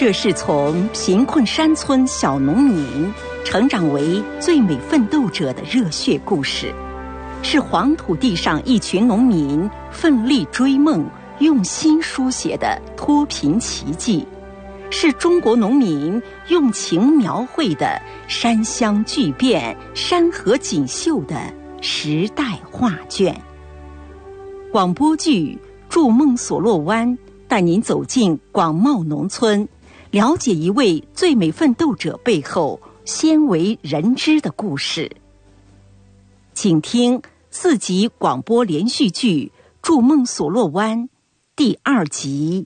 这是从贫困山村小农民成长为最美奋斗者的热血故事，是黄土地上一群农民奋力追梦、用心书写的脱贫奇迹，是中国农民用情描绘的山乡巨变、山河锦绣的时代画卷。广播剧《筑梦所洛湾》带您走进广袤农村，了解一位最美奋斗者背后鲜为人知的故事。请听4集广播连续剧《筑梦所洛湾》第2集。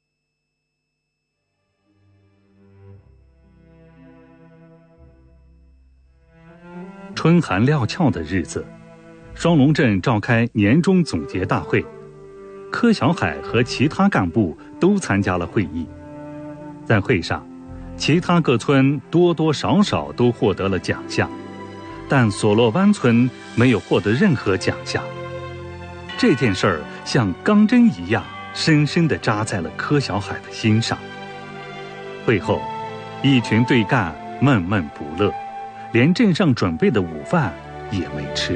春寒料峭的日子，双龙镇召开年终总结大会，柯小海和其他干部都参加了会议。在会上，其他各村多多少少都获得了奖项，但所洛湾村没有获得任何奖项。这件事儿像钢针一样深深地扎在了柯小海的心上。会后，一群对干闷闷不乐，连镇上准备的午饭也没吃。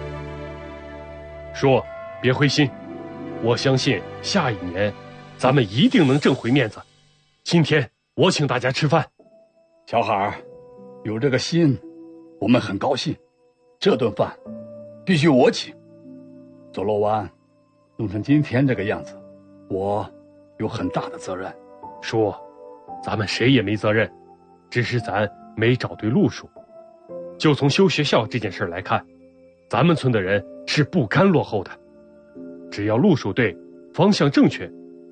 说别灰心，我相信下一年咱们一定能挣回面子。今天我请大家吃饭。 小海，有这个心我们很高兴，这顿饭必须我请。所洛湾弄成今天这个样子，我有很大的责任。 说咱们谁也没责任，只是咱没找对路数。就从修学校这件事来看，咱们村的人是不甘落后的，只要路数对，方向正确，